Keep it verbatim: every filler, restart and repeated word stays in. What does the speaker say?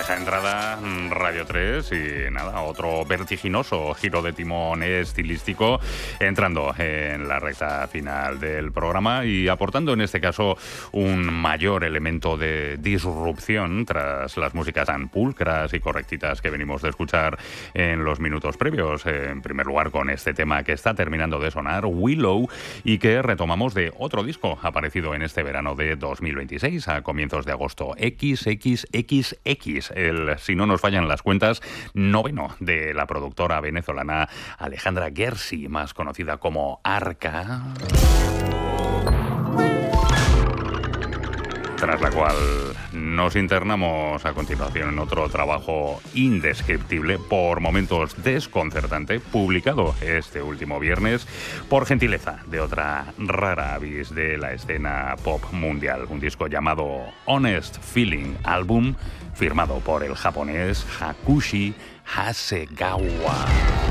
Deja entrada Radio tres y nada, otro vertiginoso giro de timón estilístico entrando en la recta final del programa y aportando en este caso un mayor elemento de disrupción tras las músicas tan pulcras y correctitas que venimos de escuchar en los minutos previos. En primer lugar con este tema que está terminando de sonar, Willow, y que retomamos de otro disco aparecido en este verano de dos mil veintiséis a comienzos de agosto, equis equis equis equis, el, si no nos fallan las cuentas, noveno de la productora venezolana Alejandra Guerci, más conocida como Arca, tras la cual nos internamos a continuación en otro trabajo indescriptible, por momentos desconcertante, publicado este último viernes por gentileza de otra rara avis de la escena pop mundial, un disco llamado Honest Feeling Album, firmado por el japonés Hakushi Hasegawa.